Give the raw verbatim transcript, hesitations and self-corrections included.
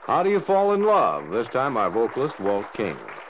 How Do You Fall in Love? This time our vocalist, Walt King.